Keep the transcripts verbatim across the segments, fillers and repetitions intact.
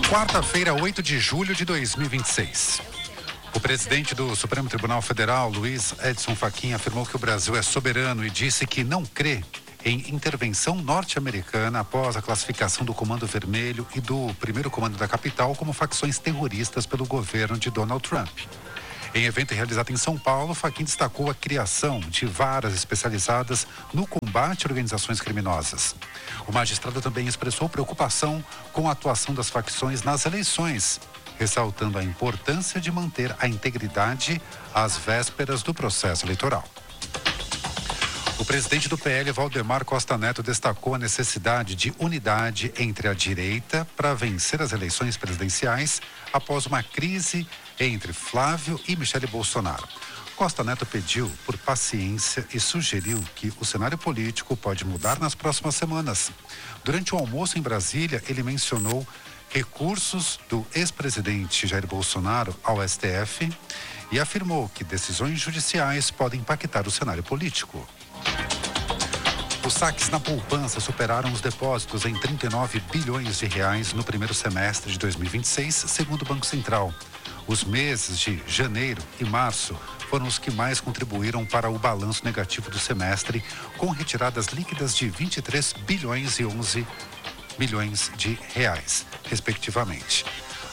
Quarta-feira, oito de julho de dois mil e vinte e seis. O presidente do Supremo Tribunal Federal, Luiz Edson Fachin, afirmou que o Brasil é soberano e disse que não crê em intervenção norte-americana após a classificação do Comando Vermelho e do Primeiro Comando da Capital como facções terroristas pelo governo de Donald Trump. Em evento realizado em São Paulo, Fachin destacou a criação de varas especializadas no combate a organizações criminosas. O magistrado também expressou preocupação com a atuação das facções nas eleições, ressaltando a importância de manter a integridade às vésperas do processo eleitoral. O presidente do P L, Valdemar Costa Neto, destacou a necessidade de unidade entre a direita para vencer as eleições presidenciais após uma crise entre Flávio e Michele Bolsonaro. Costa Neto pediu por paciência e sugeriu que o cenário político pode mudar nas próximas semanas. Durante o almoço em Brasília, ele mencionou recursos do ex-presidente Jair Bolsonaro ao S T F e afirmou que decisões judiciais podem impactar o cenário político. Os saques na poupança superaram os depósitos em trinta e nove bilhões de reais no primeiro semestre de dois mil e vinte e seis, segundo o Banco Central. Os meses de janeiro e março foram os que mais contribuíram para o balanço negativo do semestre, com retiradas líquidas de vinte e três bilhões e onze milhões de reais, respectivamente.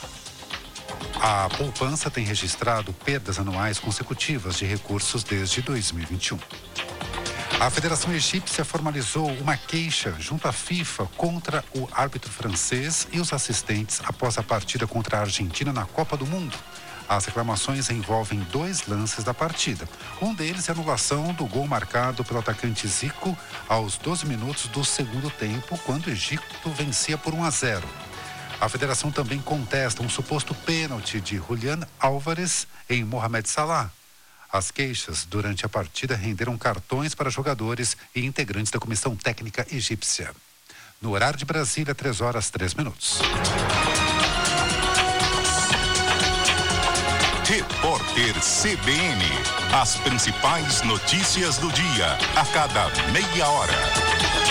A poupança tem registrado perdas anuais consecutivas de recursos desde dois mil e vinte e um. A Federação Egípcia formalizou uma queixa junto à FIFA contra o árbitro francês e os assistentes após a partida contra a Argentina na Copa do Mundo. As reclamações envolvem dois lances da partida. Um deles é a anulação do gol marcado pelo atacante Zico aos doze minutos do segundo tempo, quando o Egito vencia por um a zero. A federação também contesta um suposto pênalti de Julián Álvares em Mohamed Salah. As queixas durante a partida renderam cartões para jogadores e integrantes da comissão técnica egípcia. No horário de Brasília, três horas, três minutos. Repórter C B N. As principais notícias do dia, a cada meia hora.